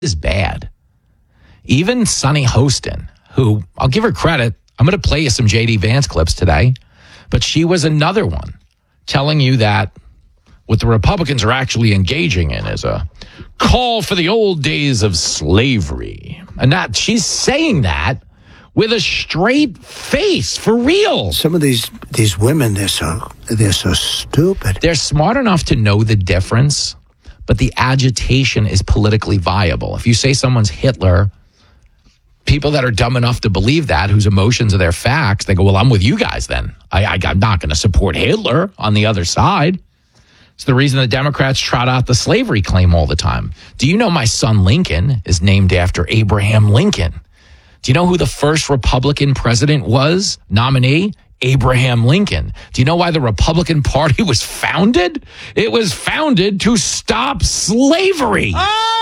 is bad. Even Sunny Hostin, who I'll give her credit. I'm going to play you some J.D. Vance clips today, but she was another one telling you that what the Republicans are actually engaging in is a call for the old days of slavery. And that she's saying that with a straight face, for real. Some of these women, they're so stupid. They're smart enough to know the difference, but the agitation is politically viable. If you say someone's Hitler, people that are dumb enough to believe that, whose emotions are their facts, they go, well, I'm with you guys then. I'm not going to support Hitler on the other side. It's the reason the Democrats trot out the slavery claim all the time. Do you know my son Lincoln is named after Abraham Lincoln? Do you know who the first Republican president was? Nominee? Abraham Lincoln. Do you know why the Republican Party was founded? It was founded to stop slavery.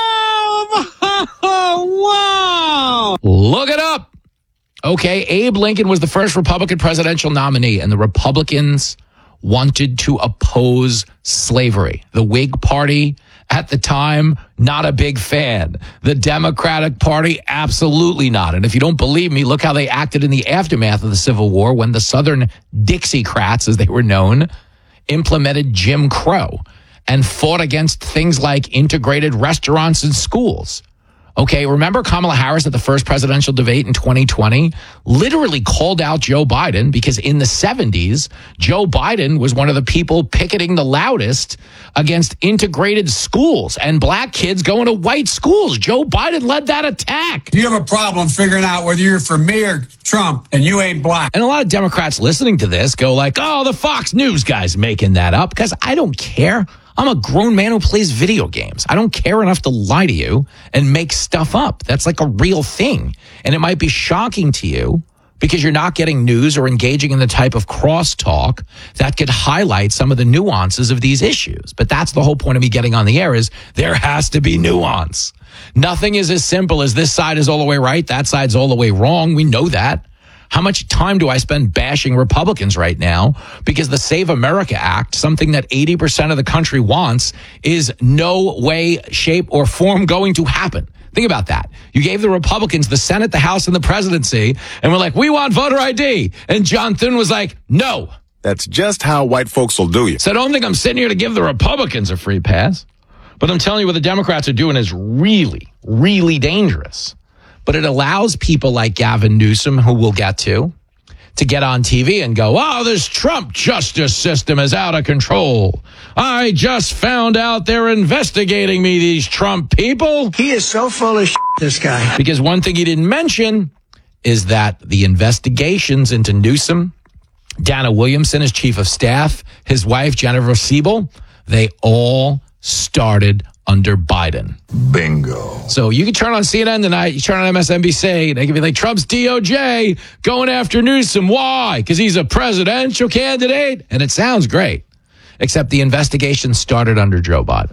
Oh, wow. Look it up. Okay, Abe Lincoln was the first Republican presidential nominee, and the Republicans wanted to oppose slavery. The Whig Party at the time, not a big fan. The Democratic Party, absolutely not. And if you don't believe me, look how they acted in the aftermath of the Civil War when the Southern Dixiecrats, as they were known, implemented Jim Crow and fought against things like integrated restaurants and schools. Okay, remember Kamala Harris at the first presidential debate in 2020 literally called out Joe Biden because in the 70s, Joe Biden was one of the people picketing the loudest against integrated schools and black kids going to white schools. Joe Biden led that attack. You have a problem figuring out whether you're for me or Trump and you ain't black. And a lot of Democrats listening to this go like, oh, the Fox News guy's making that up, because I don't care. I'm a grown man who plays video games. I don't care enough to lie to you and make stuff up. That's like a real thing. And it might be shocking to you because you're not getting news or engaging in the type of crosstalk that could highlight some of the nuances of these issues. But that's the whole point of me getting on the air, is there has to be nuance. Nothing is as simple as this side is all the way right, that side's all the way wrong. We know that. How much time do I spend bashing Republicans right now? Because the Save America Act, something that 80% of the country wants, is no way, shape, or form going to happen. Think about that. You gave the Republicans the Senate, the House, and the presidency, and we're like, we want voter ID. And John Thune was like, no. That's just how white folks will do you. So I don't think I'm sitting here to give the Republicans a free pass. But I'm telling you what the Democrats are doing is really, really dangerous. But it allows people like Gavin Newsom, who we'll get to get on TV and go, oh, this Trump justice system is out of control. I just found out they're investigating me, these Trump people. He is so full of shit, this guy. Because one thing he didn't mention is that the investigations into Newsom, Dana Williamson as chief of staff, his wife, Jennifer Siebel, they all started under Biden. Bingo. So you can turn on CNN tonight, you turn on MSNBC, they can be like, Trump's DOJ going after Newsom. Why? Because he's a presidential candidate. And it sounds great, except the investigation started under Joe Biden.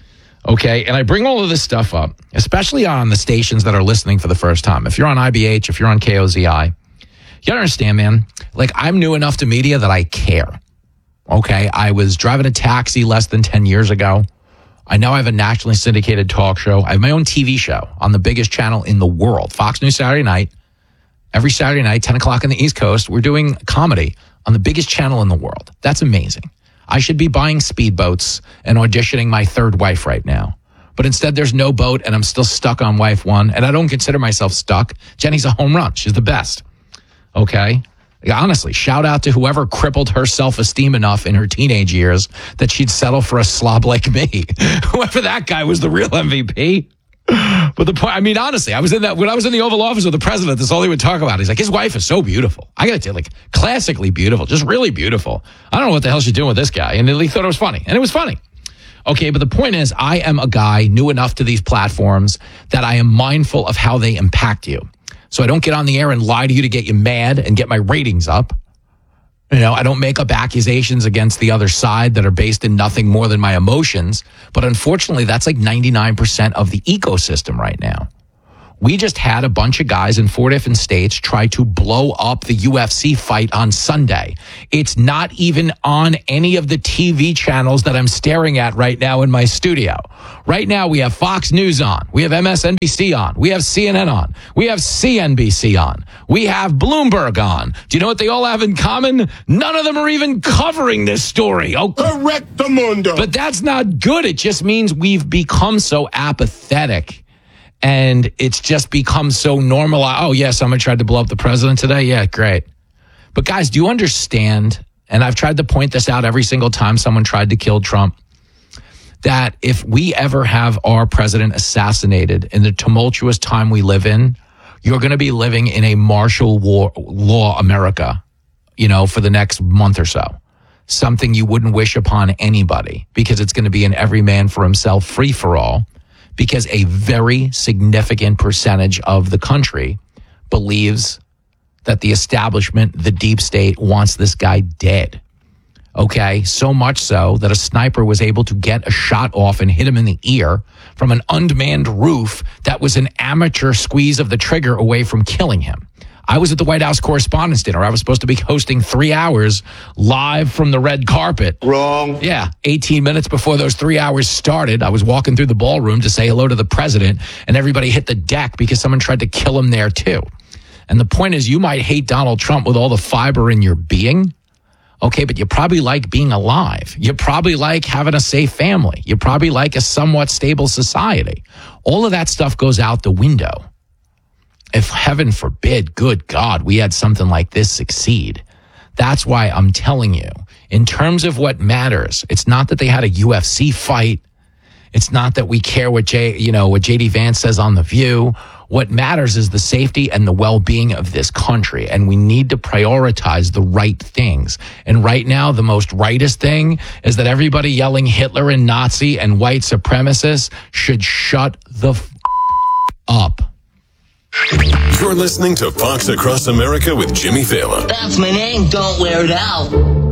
Okay, and I bring all of this stuff up, especially on the stations that are listening for the first time. If you're on IBH, if you're on KOZI, you gotta understand, man, like I'm new enough to media that I care. Okay, I was driving a taxi less than 10 years ago. I now have a nationally syndicated talk show. I have my own TV show on the biggest channel in the world, Fox News Saturday night. Every Saturday night, 10 o'clock on the East Coast, we're doing comedy on the biggest channel in the world. That's amazing. I should be buying speedboats and auditioning my third wife right now. But instead, there's no boat, and I'm still stuck on wife one. And I don't consider myself stuck. Jenny's a home run. She's the best. Okay? Honestly, shout out to whoever crippled her self-esteem enough in her teenage years that she'd settle for a slob like me. Whoever that guy was the real MVP. But the point, I mean, honestly, when I was in the Oval Office with the president, that's all he would talk about. He's like, his wife is so beautiful. I got to tell you, like, classically beautiful, just really beautiful. I don't know what the hell she's doing with this guy. And he thought it was funny. And it was funny. Okay, but the point is, I am a guy new enough to these platforms that I am mindful of how they impact you. So I don't get on the air and lie to you to get you mad and get my ratings up. You know, I don't make up accusations against the other side that are based in nothing more than my emotions. But unfortunately, that's like 99% of the ecosystem right now. We just had a bunch of guys in 4 different states try to blow up the UFC fight on Sunday. It's not even on any of the TV channels that I'm staring at right now in my studio. Right now, we have Fox News on. We have MSNBC on. We have CNN on. We have CNBC on. We have Bloomberg on. Do you know what they all have in common? None of them are even covering this story. Oh, Correctamundo. but that's not good. It just means we've become so apathetic. And it's just become so normal. Oh, yeah, someone tried to blow up the president today. Yeah, great. But guys, do you understand? And I've tried to point this out every single time someone tried to kill Trump, that if we ever have our president assassinated in the tumultuous time we live in, you're going to be living in a martial law America, for the next month or so. Something you wouldn't wish upon anybody, because it's going to be an every man for himself free for all. Because a very significant percentage of the country believes that the establishment, the deep state, wants this guy dead. Okay, so much so that a sniper was able to get a shot off and hit him in the ear from an unmanned roof that was an amateur squeeze of the trigger away from killing him. I was at the White House Correspondents' Dinner. I was supposed to be hosting 3 hours live from the red carpet. Wrong. Yeah, 18 minutes before those 3 hours started, I was walking through the ballroom to say hello to the president, and everybody hit the deck because someone tried to kill him there too. And the point is, you might hate Donald Trump with all the fiber in your being, okay, but you probably like being alive. You probably like having a safe family. You probably like a somewhat stable society. All of that stuff goes out the window. If heaven forbid, good God, we had something like this succeed. That's why I'm telling you, in terms of what matters, it's not that they had a UFC fight. It's not that we care what J.D. Vance says on The View. What matters is the safety and the well-being of this country, and we need to prioritize the right things. And right now, the most rightest thing is that everybody yelling Hitler and Nazi and white supremacists should shut the up. You're listening to Fox Across America with Jimmy Fallon. That's my name. Don't wear it out.